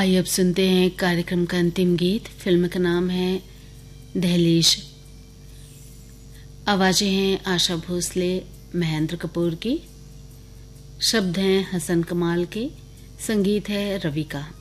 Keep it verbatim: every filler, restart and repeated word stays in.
आइए अब सुनते हैं कार्यक्रम का अंतिम गीत। फिल्म का नाम है दहलीज। आवाजें हैं आशा भोसले, महेंद्र कपूर की। शब्द हैं हसन कमाल के। संगीत है रवि का।